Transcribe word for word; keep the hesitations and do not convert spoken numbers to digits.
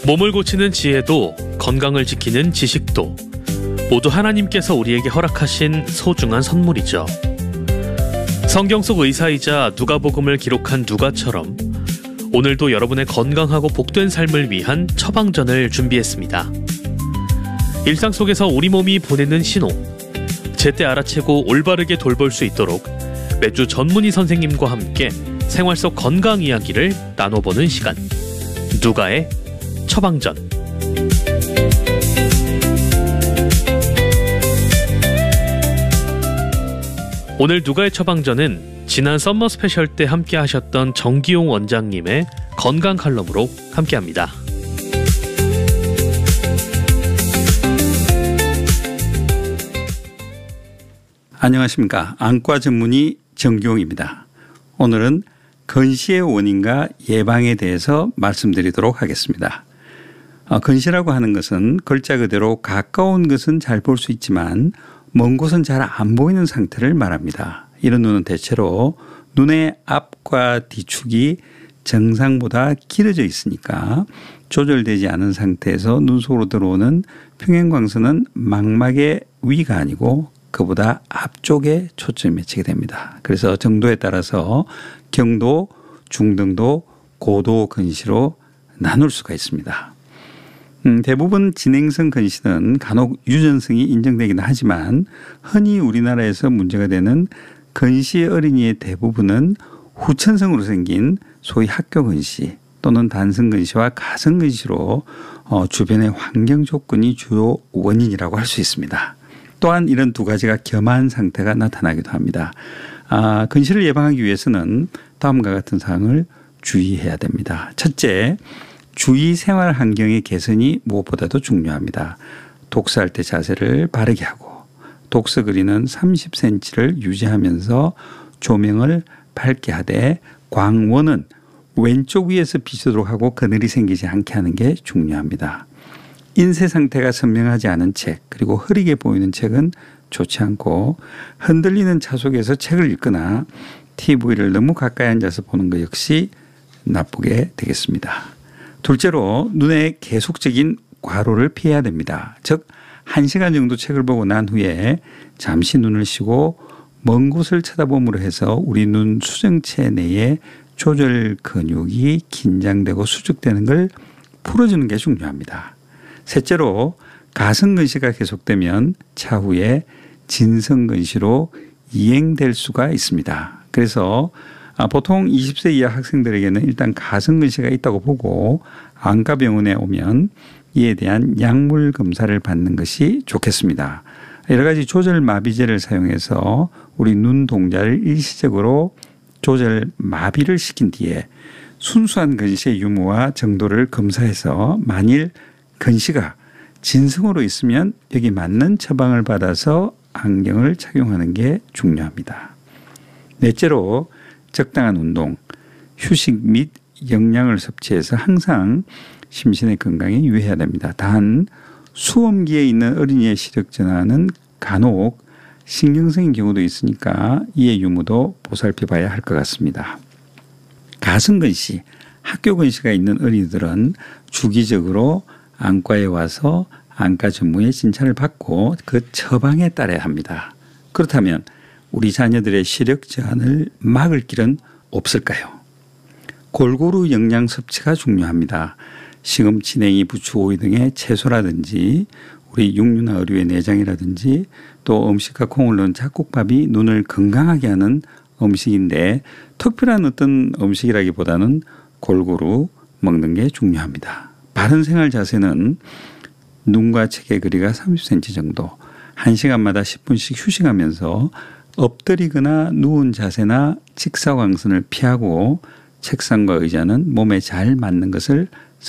몸을 고치는 지혜도 건강을 지키는 지식도 모두 하나님께서 우리에게 허락하신 소중한 선물이죠. 성경 속 의사이자 누가복음을 기록한 누가처럼 오늘도 여러분의 건강하고 복된 삶을 위한 처방전을 준비했습니다. 일상 속에서 우리 몸이 보내는 신호, 제때 알아채고 올바르게 돌볼 수 있도록 매주 전문의 선생님과 함께 생활 속 건강 이야기를 나눠보는 시간, 누가의 처방전. 오늘 누가의 처방전은 지난 썸머 스페셜 때 함께 하셨던 정기용 원장님의 건강 칼럼으로 함께합니다. 안녕하십니까. 안과 전문의 정기용입니다. 오늘은 근시의 원인과 예방에 대해서 말씀드리도록 하겠습니다. 어, 근시라고 하는 것은 글자 그대로 가까운 것은 잘 볼 수 있지만 먼 곳은 잘 안 보이는 상태를 말합니다. 이런 눈은 대체로 눈의 앞과 뒤축이 정상보다 길어져 있으니까 조절되지 않은 상태에서 눈 속으로 들어오는 평행광선은 망막의 위가 아니고 그보다 앞쪽에 초점이 맞추게 됩니다. 그래서 정도에 따라서 경도, 중등도, 고도 근시로 나눌 수가 있습니다. 음, 대부분 진행성 근시는 간혹 유전성이 인정되기는 하지만 흔히 우리나라에서 문제가 되는 근시 어린이의 대부분은 후천성으로 생긴 소위 학교 근시 또는 단성 근시와 가성 근시로 어, 주변의 환경 조건이 주요 원인이라고 할 수 있습니다. 또한 이런 두 가지가 겸한 상태가 나타나기도 합니다. 아, 근시를 예방하기 위해서는 다음과 같은 사항을 주의해야 됩니다. 첫째, 주위 생활 환경의 개선이 무엇보다도 중요합니다. 독서할 때 자세를 바르게 하고 독서 거리는 삼십 센티미터를 유지하면서 조명을 밝게 하되 광원은 왼쪽 위에서 비추도록 하고 그늘이 생기지 않게 하는 게 중요합니다. 인쇄 상태가 선명하지 않은 책 그리고 흐리게 보이는 책은 좋지 않고 흔들리는 차 속에서 책을 읽거나 티비를 너무 가까이 앉아서 보는 것 역시 나쁘게 되겠습니다. 둘째로 눈에 계속적인 과로를 피해야 됩니다. 즉 한 시간 정도 책을 보고 난 후에 잠시 눈을 쉬고 먼 곳을 쳐다봄으로 해서 우리 눈 수정체 내에 조절 근육이 긴장되고 수축되는 걸 풀어주는 게 중요합니다. 셋째로 가성근시가 계속되면 차후에 진성근시로 이행될 수가 있습니다. 그래서 보통 이십 세 이하 학생들에게는 일단 가성근시가 있다고 보고 안과병원에 오면 이에 대한 약물 검사를 받는 것이 좋겠습니다. 여러 가지 조절 마비제를 사용해서 우리 눈 동자를 일시적으로 조절 마비를 시킨 뒤에 순수한 근시의 유무와 정도를 검사해서 만일 근시가 진성으로 있으면 여기 맞는 처방을 받아서 안경을 착용하는 게 중요합니다. 넷째로 적당한 운동, 휴식 및 영양을 섭취해서 항상 심신의 건강에 유의해야 됩니다. 단 수험기에 있는 어린이의 시력 전환은 간혹 신경성인 경우도 있으니까 이의 유무도 보살펴봐야 할 것 같습니다. 가성근시, 학교근시가 있는 어린이들은 주기적으로 안과에 와서 안과 전문의 진찰을 받고 그 처방에 따라야 합니다. 그렇다면 우리 자녀들의 시력 저하를 막을 길은 없을까요? 골고루 영양 섭취가 중요합니다. 시금치, 냉이, 부추, 오이 등의 채소라든지 우리 육류나 어류의 내장이라든지 또 음식과 콩을 넣은 잡곡밥이 눈을 건강하게 하는 음식인데 특별한 어떤 음식이라기보다는 골고루 먹는 게 중요합니다. 바른 생활 자세는 눈과 책의 거리가 삼십 센티미터 정도, 한 시간마다 십 분씩 휴식하면서 엎드리거나 누운 자세나 직사광선을 피하고 책상과 의자는 몸에 잘 맞는 것을